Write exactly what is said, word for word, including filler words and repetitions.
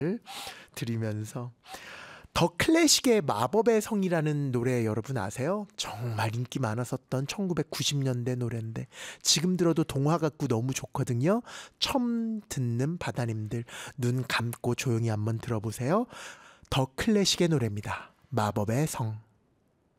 들으면서 더 클래식의 마법의 성이라는 노래 여러분 아세요? 정말 인기 많았었던 천구백구십 년대 노래인데 지금 들어도 동화 같고 너무 좋거든요. 처음 듣는 바다님들 눈 감고 조용히 한번 들어보세요. 더 클래식의 노래입니다. 마법의 성.